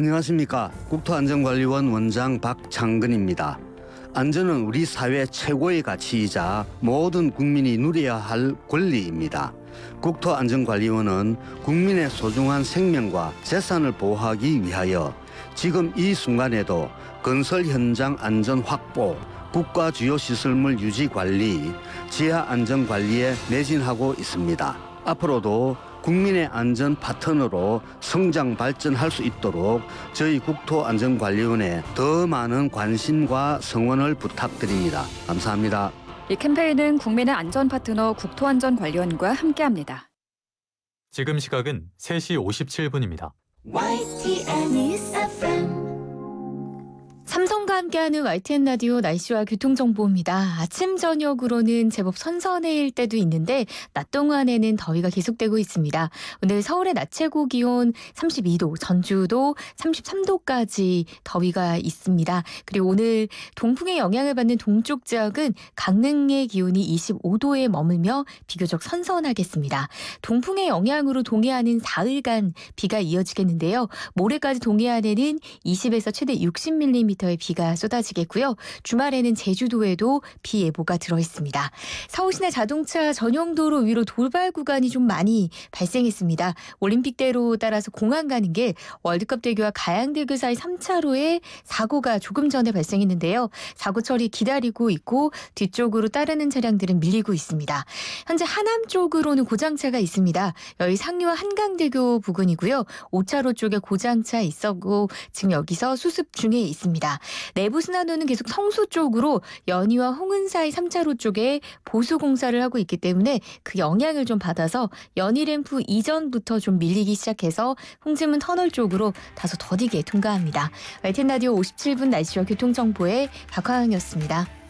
안녕하십니까. 국토안전관리원 원장 박창근입니다. 안전은 우리 사회 최고의 가치이자 모든 국민이 누려야 할 권리입니다. 국토안전관리원은 국민의 소중한 생명과 재산을 보호하기 위하여 지금 이 순간에도 건설 현장 안전 확보, 국가 주요 시설물 유지 관리, 지하 안전 관리에 매진하고 있습니다. 앞으로도 국민의 안전 파트너로 성장 발전할 수 있도록 저희 국토안전관리원에 더 많은 관심과 성원을 부탁드립니다. 감사합니다. 이 캠페인은 국민의 안전 파트너 국토안전관리원과 함께합니다. 지금 시각은 3시 57분입니다. YTN News FM. 삼성과 함께하는 YTN 라디오 날씨와 교통정보입니다. 아침 저녁으로는 제법 선선해일 때도 있는데 낮 동안에는 더위가 계속되고 있습니다. 오늘 서울의 낮 최고 기온 32도, 전주도 33도까지 더위가 있습니다. 그리고 오늘 동풍의 영향을 받는 동쪽 지역은 강릉의 기온이 25도에 머물며 비교적 선선하겠습니다. 동풍의 영향으로 동해안은 사흘간 비가 이어지겠는데요. 모레까지 동해안에는 20에서 최대 60mm 의 비가 쏟아지겠고요. 주말에는 제주도에도 비 예보가 들어있습니다. 서울시내 자동차 전용도로 위로 돌발 구간이 좀 많이 발생했습니다. 올림픽대로 따라서 공항 가는 길 월드컵대교와 가양대교 사이 3차로에 사고가 조금 전에 발생했는데요. 사고 처리 기다리고 있고 뒤쪽으로 따르는 차량들은 밀리고 있습니다. 현재 하남 쪽으로는 고장차가 있습니다. 여기 상류와 한강대교 부근이고요. 5차로 쪽에 고장차 있었고 지금 여기서 수습 중에 있습니다. 내부 순환로는 계속 성수 쪽으로 연희와 홍은 사이 3차로 쪽에 보수 공사를 하고 있기 때문에 그 영향을 좀 받아서 연희램프 이전부터 좀 밀리기 시작해서 홍지문 터널 쪽으로 다소 더디게 통과합니다. YTN 라디오 57분 날씨와 교통정보의 박화영이었습니다.